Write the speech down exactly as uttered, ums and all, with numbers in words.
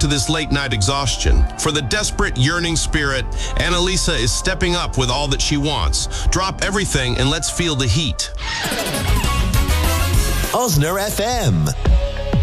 to this late-night exhaustion. For the desperate, yearning spirit, Annalisa is stepping up with all that she wants. Drop everything and let's feel the heat. Osner F M.